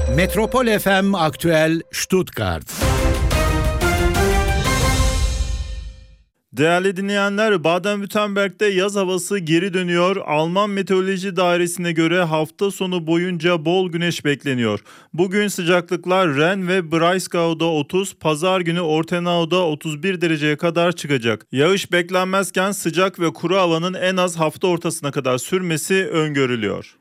Metropol FM Aktüel Stuttgart. Değerli dinleyenler, Baden-Württemberg'de yaz havası geri dönüyor. Alman Meteoroloji Dairesi'ne göre hafta sonu boyunca bol güneş bekleniyor. Bugün sıcaklıklar Ren ve Breisgau'da 30, pazar günü Ortenau'da 31 dereceye kadar çıkacak. Yağış beklenmezken sıcak ve kuru havanın en az hafta ortasına kadar sürmesi öngörülüyor.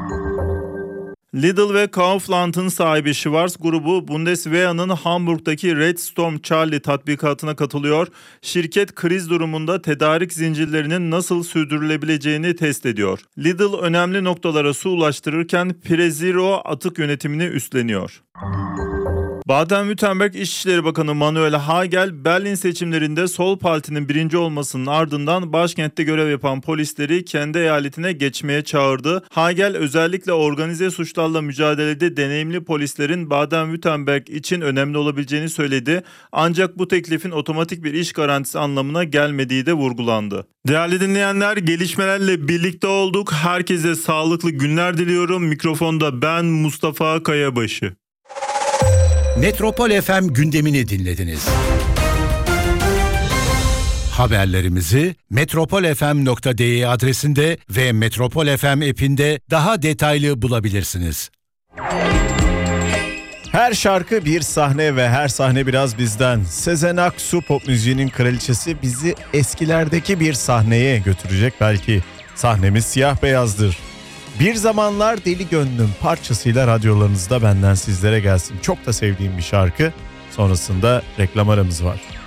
Lidl ve Kaufland'ın sahibi Schwarz grubu Bundeswehr'ın Hamburg'daki Red Storm Charlie tatbikatına katılıyor. Şirket kriz durumunda tedarik zincirlerinin nasıl sürdürülebileceğini test ediyor. Lidl önemli noktalara su ulaştırırken Prezero atık yönetimini üstleniyor. Baden-Württemberg İçişleri Bakanı Manuel Hagel, Berlin seçimlerinde Sol Parti'nin birinci olmasının ardından başkentte görev yapan polisleri kendi eyaletine geçmeye çağırdı. Hagel özellikle organize suçlarla mücadelede deneyimli polislerin Baden-Württemberg için önemli olabileceğini söyledi. Ancak bu teklifin otomatik bir iş garantisi anlamına gelmediği de vurgulandı. Değerli dinleyenler, gelişmelerle birlikte olduk. Herkese sağlıklı günler diliyorum. Mikrofonda ben Mustafa Kayabaşı. Metropol FM gündemini dinlediniz. Haberlerimizi metropolfm.de adresinde ve Metropol FM app'inde daha detaylı bulabilirsiniz. Her şarkı bir sahne ve her sahne biraz bizden. Sezen Aksu pop müziğinin kraliçesi bizi eskilerdeki bir sahneye götürecek. Belki sahnemiz siyah beyazdır. Bir Zamanlar Deli Gönlüm parçasıyla radyolarınızda benden sizlere gelsin. Çok da sevdiğim bir şarkı. Sonrasında reklam aramız var.